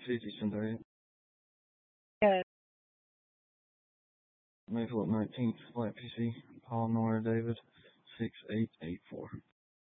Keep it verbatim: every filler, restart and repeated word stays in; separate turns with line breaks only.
fifty Centauri.
Good.
Mayfield nineteenth, Flight P C, Paul Nora David, six eight eight four.